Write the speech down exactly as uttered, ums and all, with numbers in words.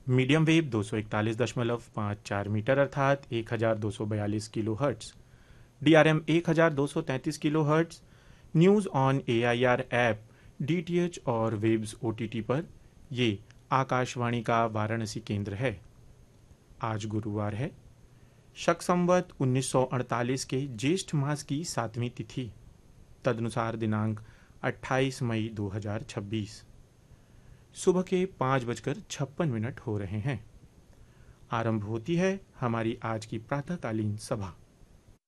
Medium wave दो सौ इकतालीस दशमलव पाँच चार मीटर अर्थात एक हज़ार दो सौ बयालीस kilo hertz, D R M एक हज़ार दो सौ तैंतीस kilo hertz, news on A I R app, D T H और वेब्स ओ टी टी पर। ये आकाशवाणी का वाराणसी केंद्र है। आज गुरुवार है, शक संवत उन्नीस सौ अड़तालीस के ज्येष्ठ मास की सातवीं तिथि, तदनुसार दिनांक अट्ठाईस मई दो हज़ार छब्बीस। सुबह के पाँच बजकर छप्पन मिनट हो रहे हैं। आरंभ होती है हमारी आज की प्रातःकालीन सभा।